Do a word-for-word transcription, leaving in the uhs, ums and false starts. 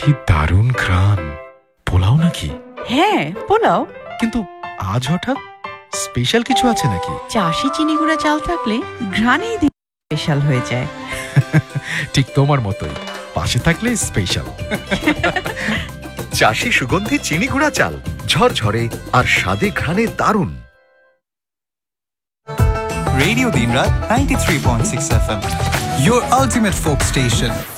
কি দারুণ ঘ্রাণ! পোলাও নাকি? হ্যাঁ, পোলাও। কিন্তু আজ হঠাৎ স্পেশাল কিছু আছে নাকি? চাষি চিনি গুঁড়া চাল থাকলে ঘ্রাণেই দিন স্পেশাল হয়ে যায়। ঠিক তোমার মতোই, পাশে থাকলে স্পেশাল। চাষি সুগন্ধি চিনি গুঁড়া চাল, ঝরঝরে আর স্বাদে ঘ্রাণে দারুণ। Radio Dinrat ninety-three point six F M, your ultimate folk station.